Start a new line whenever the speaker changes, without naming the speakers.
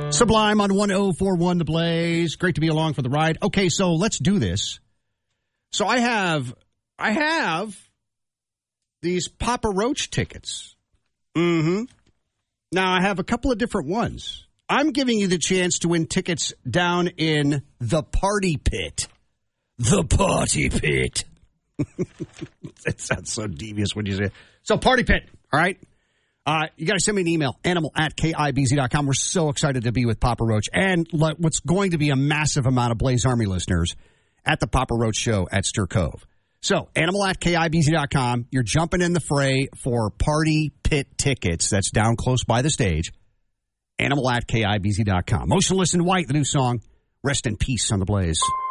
Sublime on 1041 The Blaze. Great to be along for the ride. Okay, so let's do this. So I have these Papa Roach tickets. Now I have a couple of different ones. I'm giving you the chance to win tickets down in the Party Pit. The Party Pit. It sounds so devious when you say it. So Party Pit, all right? You got to send me an email, animal@KIBZ.com. We're so excited to be with Papa Roach and what's going to be a massive amount of Blaze Army listeners at the Papa Roach Show at Stir Cove. So, animal@KIBZ.com. You're jumping in the fray for Party Pit tickets. That's down close by the stage. Animal@KIBZ.com. Motionless in White, the new song. Rest in peace on the Blaze.